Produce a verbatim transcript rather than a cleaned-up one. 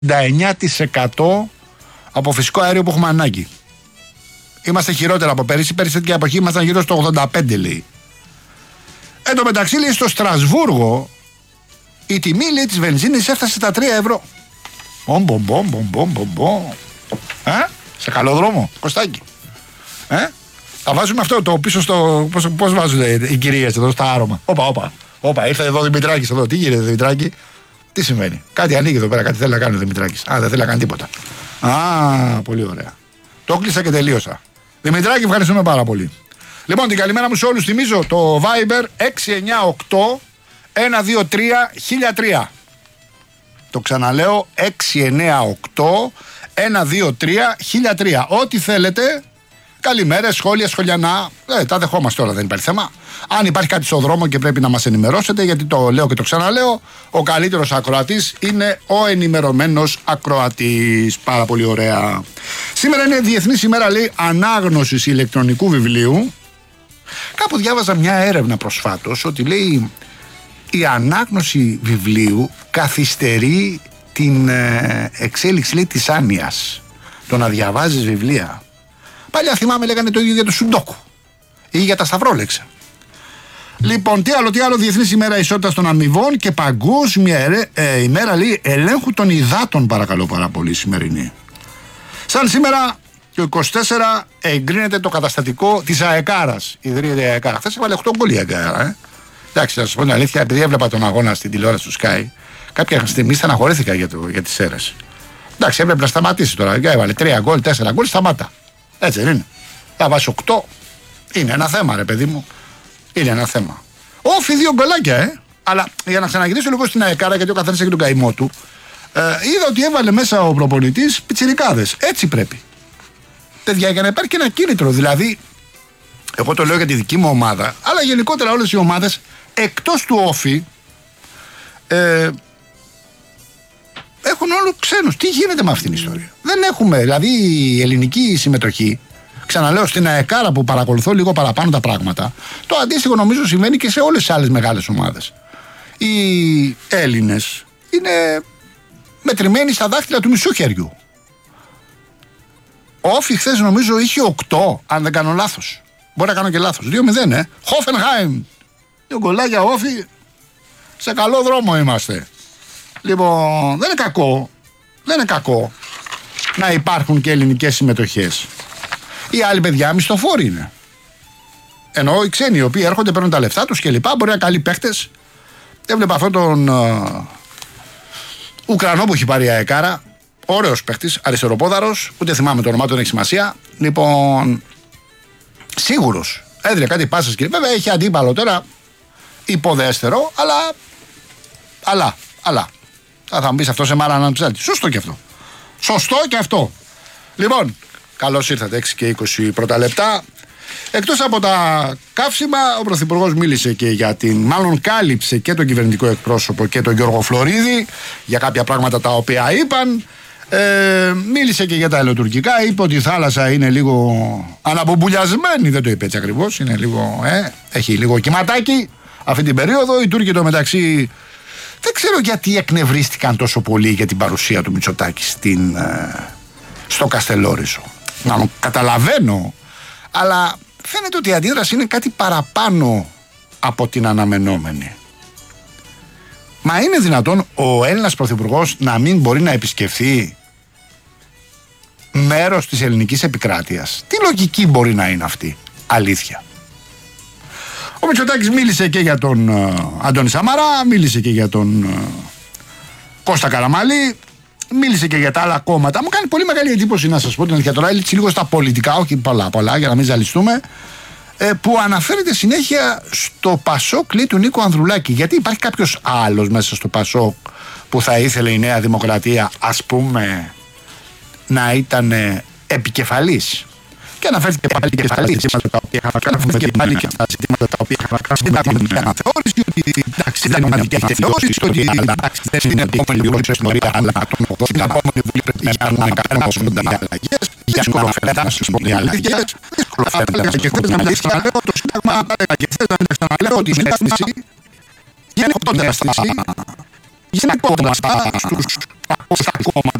εννιά τοις εκατό από φυσικό αέριο που έχουμε ανάγκη. Είμαστε χειρότερα από πέρυσι. Πέρυσι τέτοια εποχή ήμασταν γύρω στο ογδόντα πέντε, λέει. Εν τω μεταξύ, λέει, στο Στρασβούργο η τιμή, λέει, της βενζίνης έφτασε στα τρία ευρώ. Μπομ, μπομ, μπομ, μπομ, μπομ, μπομ. Ε, σε καλό δρόμο, Κωστάκη. Ε, θα βάζουμε αυτό το πίσω στο. Πώς, πώς βάζουν οι κυρίες εδώ στα άρωμα. Όπα, όπα. Όπα, ήρθε εδώ ο Δημητράκης εδώ. Τι γίνεται, Δημητράκη? Τι συμβαίνει? Κάτι ανοίγει εδώ πέρα, κάτι θέλει να κάνει ο Δημητράκης. Α, δεν θέλει να κάνει τίποτα. Α, πολύ ωραία. Το κλείσα και τελείωσα. Δημητράκη, ευχαριστούμε πάρα πολύ. Λοιπόν, την καλημέρα μου σε όλους. Θυμίζω το Viber έξι εννιά οκτώ ένα δύο τρία χίλια τρία. Το ξαναλέω, έξι εννιά οκτώ ένα δύο τρία χίλια τρία. Ό,τι θέλετε. Καλημέρες, σχόλια, σχολιανά. Ε, τα δεχόμαστε όλα, δεν υπάρχει θέμα. Αν υπάρχει κάτι στο δρόμο και πρέπει να μας ενημερώσετε, γιατί το λέω και το ξαναλέω, ο καλύτερος ακροατής είναι ο ενημερωμένος ακροατής. Πάρα πολύ ωραία. Σήμερα είναι Διεθνής ημέρα, λέει, ανάγνωσης ηλεκτρονικού βιβλίου. Κάπου διάβαζα μια έρευνα προσφάτως ότι, λέει, η ανάγνωση βιβλίου καθυστερεί την ε, εξέλιξη, λέει, της άνοιας. Το να διαβάζεις βιβλία. Παλιά θυμάμαι λέγανε το ίδιο για το Σουντόκου ή για τα σταυρόλεξα. Λοιπόν, τι άλλο, τι άλλο, Διεθνής ημέρα ισότητας των αμοιβών και παγκόσμια ε, ε, ημέρα, λέει, ελέγχου των υδάτων, παρακαλώ πάρα πολύ, σημερινή. Σαν σήμερα το είκοσι τέσσερα εγκρίνεται το καταστατικό της ΑΕΚΑΡΑς. Ιδρύεται η ΑΕΚΑΡΑ. Χθες έβαλε οκτώ γκολ η ΑΕΚΑΡΑ. Ε. Εντάξει, θα σας πω την αλήθεια, επειδή έβλεπα τον αγώνα στην τηλεόραση του Sky, κάποια στιγμή στεναχωρήθηκα για, το, για τις αίρες. Εντάξει, έπρεπε να σταματήσει τώρα. Έβαλε τρία γκολ, τέσσερα γκολ, σταμάτα. Έτσι δεν είναι? Θα βάσει οκτώ. Είναι ένα θέμα, ρε παιδί μου. Είναι ένα θέμα. Όφι δύο γκολάκια, ε. Αλλά για να ξαναγυρίσω λίγο στην ΑΕΚΑΡΑ, γιατί ο καθένας έχει τον καημό του, ε, είδα ότι έβαλε μέσα ο προπονητής πιτσιρικάδες. Έτσι πρέπει. Παιδιά, για να υπάρχει και ένα κίνητρο. Δηλαδή, εγώ το λέω για τη δική μου ομάδα, αλλά γενικότερα όλες οι ομάδες εκτός του Όφι ε, έχουν όλο ξένους. Τι γίνεται με αυτήν την ιστορία? Δεν έχουμε, δηλαδή, η ελληνική συμμετοχή. Ξαναλέω, στην ΑΕΚΑΡΑ που παρακολουθώ λίγο παραπάνω τα πράγματα, το αντίστοιχο νομίζω συμβαίνει και σε όλες τις άλλες μεγάλες ομάδες. Οι Έλληνες είναι μετρημένοι στα δάχτυλα του μισού χεριού. Ο Όφι χθες νομίζω είχε οκτώ, αν δεν κάνω λάθος. Μπορεί να κάνω και λάθος. δύο μηδέν, ε. Χόφενχάιμ. Δύο γκολάκια Όφι. Σε καλό δρόμο είμαστε. Λοιπόν, δεν είναι κακό. Δεν είναι κακό να υπάρχουν και ελληνικές συμμετοχές. Οι άλλοι παιδιά μισθοφόροι είναι. Ενώ οι ξένοι οι οποίοι έρχονται, παίρνουν τα λεφτά τους και λοιπά. Μπορεί να καλεί παίχτες. Έβλεπα αυτόν τον uh, Ουκρανό που έχει πάρει η ΑΕΚΑΡΑ. Ωραίος παίχτης, αριστεροπόδαρος. Ούτε θυμάμαι το όνομά του, δεν έχει σημασία. Λοιπόν, σίγουρος. Έδινε κάτι πάσες και βέβαια έχει αντίπαλο τώρα. Υποδέστερο, αλλά. Αλλά, αλλά. Θα, θα μου πεις αυτό σε μάρα να ψάλτη. Σωστό και αυτό. Σωστό και αυτό. Λοιπόν, καλώς ήρθατε, έξι και είκοσι πρώτα λεπτά. Εκτός από τα καύσιμα, ο Πρωθυπουργός μίλησε και για την. Μάλλον κάλυψε και τον κυβερνητικό εκπρόσωπο και τον Γιώργο Φλωρίδη για κάποια πράγματα τα οποία είπαν. Ε, μίλησε και για τα ελαιοτουρκικά. Είπε ότι η θάλασσα είναι λίγο αναπομπουλιασμένη. Δεν το είπε έτσι ακριβώς. Είναι λίγο. Ε, έχει λίγο κυματάκι αυτή την περίοδο. Οι Τούρκοι το μεταξύ. Δεν ξέρω γιατί εκνευρίστηκαν τόσο πολύ για την παρουσία του Μητσοτάκη στην, ε, στο Καστελόριζο. Να καταλαβαίνω, αλλά φαίνεται ότι η αντίδραση είναι κάτι παραπάνω από την αναμενόμενη. Μα είναι δυνατόν ο Έλληνας Πρωθυπουργός να μην μπορεί να επισκεφθεί μέρος της ελληνικής επικράτειας? Τι λογική μπορεί να είναι αυτή? Αλήθεια. Ο Μητσοτάκης μίλησε και για τον uh, Αντώνη Σαμαρά, μίλησε και για τον uh, Κώστα Καραμανλή, μίλησε και για τα άλλα κόμματα. Μου κάνει πολύ μεγάλη εντύπωση, να σας πω την αλήθεια τώρα, έτσι λίγο στα πολιτικά, όχι πολλά πολλά για να μην ζαλιστούμε, ε, που αναφέρεται συνέχεια στο Πασόκ, λέει, του Νίκο Ανδρουλάκη. Γιατί υπάρχει κάποιος άλλος μέσα στο Πασόκ που θα ήθελε η Νέα Δημοκρατία, ας πούμε, να ήταν επικεφαλής? Και αναφέρθηκε πάλι και στα ζητήματα τα οποία είχαμε κάνει. Αναφέρθηκε πάλι και στα ζητήματα τα οποία είχαμε κάνει. Συνταγματική αναθεώρηση, ότι εντάξει, δεν είναι μια αναθεώρηση, ότι εντάξει, δεν είναι επόμενη βουλή ιστορία, αλλά στην επόμενη βουλή πρέπει να κάνουμε αλλαγές. Δύσκολο φαίνεται να σημαίνει αλλαγές. Δύσκολο φαίνεται. Και χθες να μην ξαναλέω το Σύνταγμα, και χθες να μην ξαναλέω ότι η συνέστηση, γενικότερα γενικότερα στους κόμματα